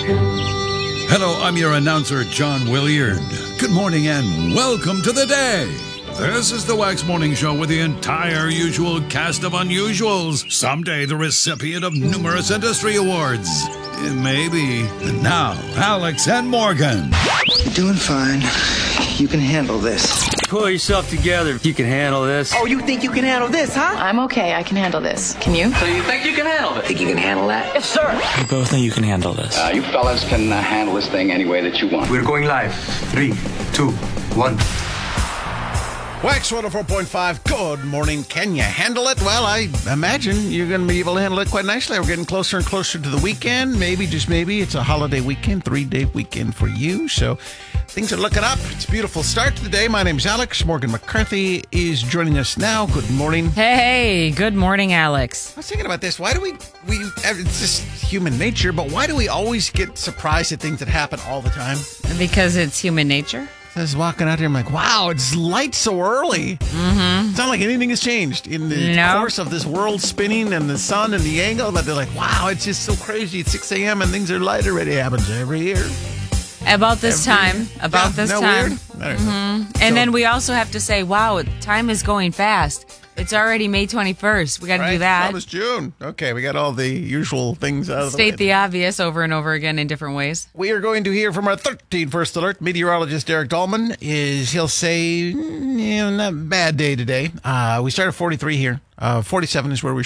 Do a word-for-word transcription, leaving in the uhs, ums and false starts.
Hello, I'm your announcer, John Williard. Good morning and welcome to the day. This is the Wax Morning Show with the entire usual cast of unusuals. Someday the recipient of numerous industry awards. Maybe. And now, Alex and Morgan. You're doing fine. You can handle this. Pull yourself together. You can handle this. Oh, you think you can handle this, huh? I'm okay. I can handle this. Can you? So you think you can handle it? Think you can handle that? Yes, sir. We both think you can handle this. Uh, you fellas can uh, handle this thing any way that you want. We're going live. Three, two, one. Wax one oh four point five, good morning. Can you handle it? Well, I imagine you're going to be able to handle it quite nicely. We're getting closer and closer to the weekend. Maybe, just maybe, it's a holiday weekend, three-day weekend for you. So things are looking up. It's a beautiful start to the day. My name's Alex. Morgan McCarthy is joining us now. Good morning. Hey, good morning, Alex. I was thinking about this. Why do we, we, it's just human nature, but why do we always get surprised at things that happen all the time? Because it's human nature. I was walking out here, I'm like, wow, it's light so early. Mm-hmm. It's not like anything has changed in the No. course of this world spinning and the sun and the angle, but they're like, wow, it's just so crazy. It's six a.m. and things are light already. It happens every year. About this Every- time. About Yeah, this isn't that time. weird? I don't know. And So- then we also have to say, wow, time is going fast. It's already May twenty-first. We got to Right? do that. That was June. Okay, we got all the usual things out of the way. State the obvious over and over again in different ways. We are going to hear from our thirteenth First Alert meteorologist, Derek Dahlman. Is he'll say, mm, you know, not a bad day today. Uh, we started forty-three here. Uh, forty-seven is where we